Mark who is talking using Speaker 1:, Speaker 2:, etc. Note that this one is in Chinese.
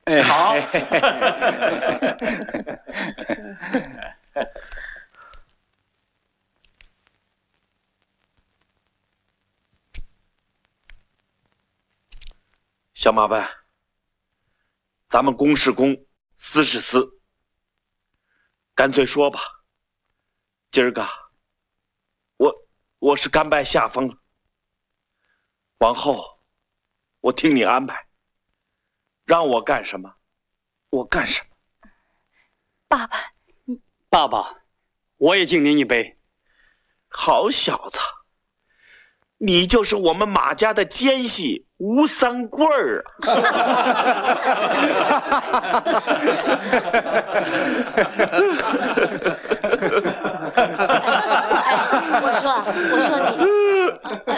Speaker 1: 好。
Speaker 2: 小马班，咱们公是公，私是私，干脆说吧。今儿个，我是甘拜下风了。往后，我听你安排，让我干什么，我干什么。
Speaker 3: 爸爸，
Speaker 1: 爸爸，我也敬您一杯。
Speaker 2: 好小子，你就是我们马家的奸细吴三桂儿啊！